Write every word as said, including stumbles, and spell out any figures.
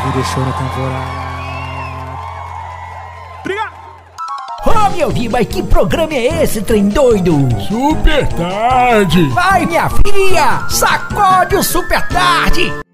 me deixou na temporada. Obrigado! Ô, meu filho, mas que programa é esse, trem doido? Super tarde! Vai, minha filha, sacode o Super Tarde!